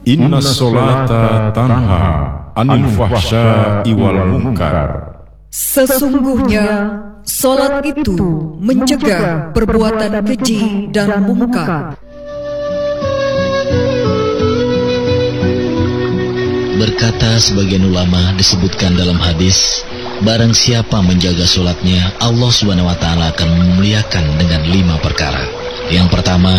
Inna sholata tanha anil fahsya'i wal munkar. Sesungguhnya salat itu mencegah perbuatan keji dan mungkar. Berkata sebagian ulama, disebutkan dalam hadis, barang siapa menjaga sholatnya, Allah SWT akan memuliakan dengan 5 perkara. Yang pertama,